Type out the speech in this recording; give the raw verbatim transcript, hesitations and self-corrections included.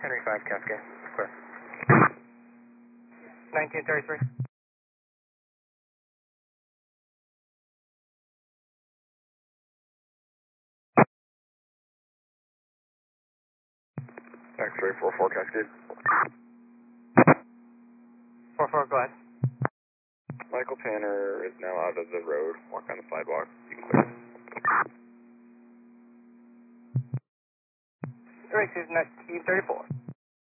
Henry five, Cascade. Clear. nineteen thirty-three. X-ray four four, Cascade. four four, go ahead. Michael Tanner is now out of the road. Walk on the sidewalk. You can clear. All right, Susan, nineteen thirty-four.